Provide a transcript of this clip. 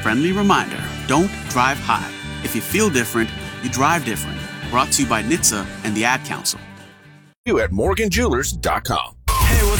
friendly reminder, don't drive high. If you feel different, you drive different. Brought to you by NHTSA and the Ad Council. You at morganjewelers.com. Hey, what's